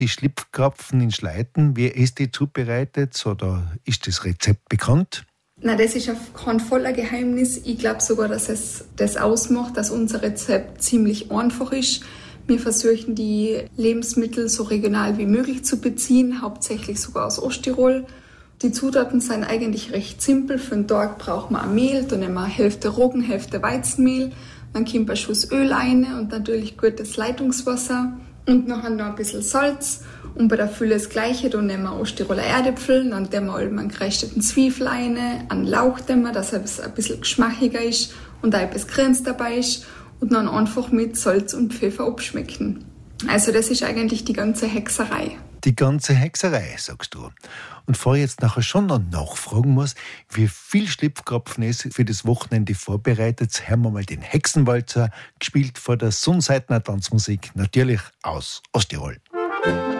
Die Schlipfkrapfen in Schleiten, wie ist die zubereitet oder ist das Rezept bekannt? Na, das ist auf keinen Fall ein Geheimnis. Ich glaube sogar, dass es das ausmacht, dass unser Rezept ziemlich einfach ist. Wir versuchen, die Lebensmittel so regional wie möglich zu beziehen, hauptsächlich sogar aus Osttirol. Die Zutaten sind eigentlich recht simpel. Für den Tag brauchen wir ein Mehl, da nehmen wir Hälfte Roggen, Hälfte Weizenmehl. Dann kommt ein Schuss Öl rein und natürlich gutes Leitungswasser. Und nachher noch ein bisschen Salz. Und bei der Fülle das Gleiche, da nehmen wir Osttiroler Erdäpfel, dann nehmen wir einen gerösteten Zwiebel rein, einen Lauch, dass es ein bisschen geschmackiger ist und auch etwas Grünes dabei ist. Und dann einfach mit Salz und Pfeffer abschmecken. Also das ist eigentlich die ganze Hexerei. Die ganze Hexerei, sagst du. Und bevor ich jetzt nachher schon noch nachfragen muss, wie viel Schlipfkrapfen es für das Wochenende vorbereitet, hören wir mal den Hexenwalzer, gespielt vor der Sonnseitner Tanzmusik, natürlich aus Osttirol.